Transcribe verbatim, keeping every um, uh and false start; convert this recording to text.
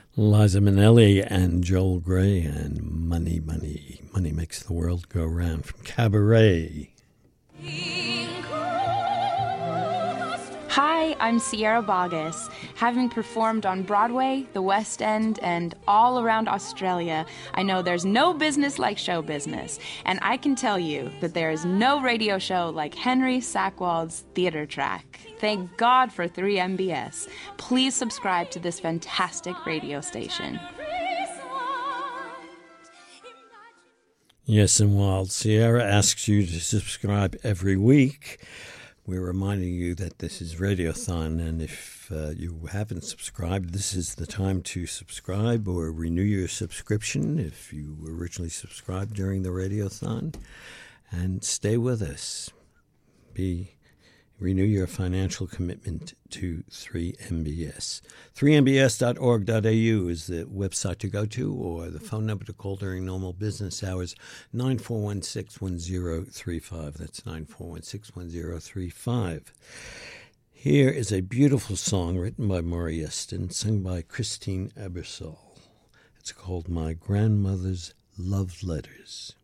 Liza Minnelli and Joel Grey and Money, Money, Money Makes the World Go Round from Cabaret. Hi, I'm Sierra Boggess. Having performed on Broadway, the West End, and all around Australia, I know there's no business like show business. And I can tell you that there is no radio show like Henry Sackwald's Theater Track. Thank God for three M B S. Please subscribe to this fantastic radio station. Yes, and while Sierra asks you to subscribe every week, we're reminding you that this is Radiothon, and if uh, you haven't subscribed, this is the time to subscribe or renew your subscription if you originally subscribed during the Radiothon, and stay with us. Be renew your financial commitment to three M B S. three M B S dot org dot A U is the website to go to, or the phone number to call during normal business hours, nine four one six, one zero three five. That's nine four one six, one zero three five. Here is a beautiful song written by Maury Eston, sung by Christine Ebersole. It's called My Grandmother's Love Letters.